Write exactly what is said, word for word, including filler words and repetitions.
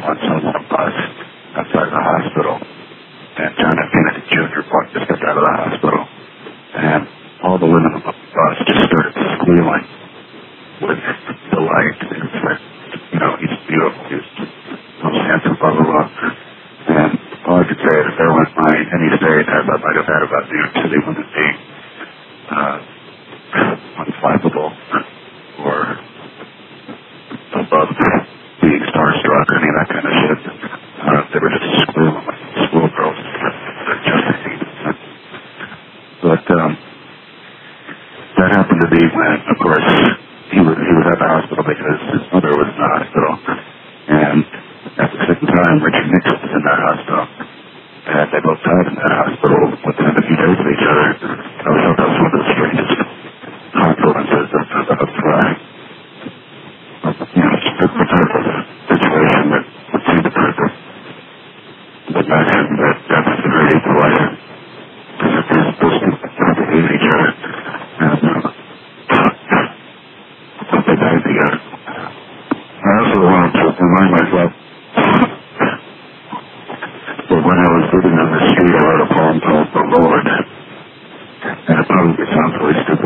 once on a bus outside of the hospital, and John F. Kennedy Junior just stepped out of the hospital, and all the women on the bus just started squealing with delight. It was like, you know, he's beautiful, he's most handsome, blah, blah, blah. And all I could say is there went my any state as I might have had about New York City women being uh, unflappable or above being starstruck or any of that kind of shit. Uh, they were just squealing like schoolgirls. But um, that happened to be when, of course, he was he was at the hospital because his mother was in the hospital, and at the same time, Richard Nixon was in that hospital, and they both died in that hospital within a few days of each other. I was thought that was one of the strangest confluences of of, of uh, you know, the, the type of situation that would seem to prove that the maxim that death is the great of life. Because those those two kind of hate each other, and uh, but they died together. I also wanted to remind myself that when I was living on the street, I wrote a poem called The Lord, and it probably sounds really stupid.